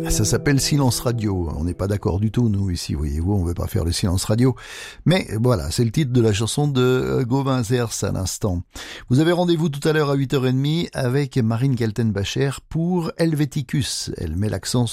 Ça s'appelle Silence Radio. On n'est pas d'accord du tout, nous, ici, voyez-vous, on veut pas faire le silence radio. Mais voilà, c'est le titre de la chanson de Gauvin Zers à l'instant. Vous avez rendez-vous tout à l'heure à 8h30 avec Marine Geltenbacher pour Helveticus. Elle met l'accent